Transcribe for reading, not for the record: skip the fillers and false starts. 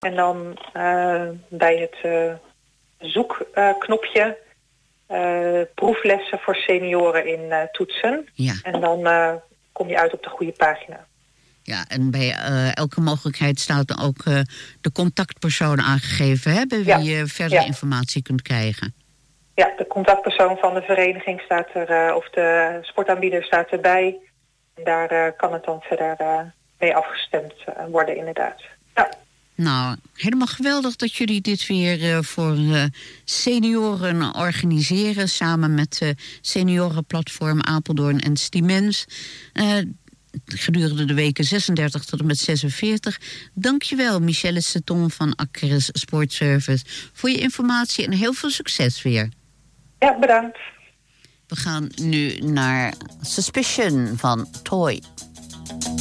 En dan bij het zoekknopje proeflessen voor senioren in toetsen. Ja. En dan kom je uit op de goede pagina. Ja, en bij elke mogelijkheid staat dan ook de contactpersoon aangegeven, hè, bij wie je verder informatie kunt krijgen. Ja, de contactpersoon van de vereniging staat er, of de sportaanbieder staat erbij. En daar kan het dan verder mee afgestemd worden, inderdaad. Ja. Nou, helemaal geweldig dat jullie dit weer voor senioren organiseren, samen met seniorenplatform Apeldoorn en Stiemens. Gedurende de weken 36 tot en met 46. Dankjewel, Michelle Seton van Ackeres Sportservice, voor je informatie en heel veel succes weer. Ja, bedankt. We gaan nu naar Suspicion van Toy.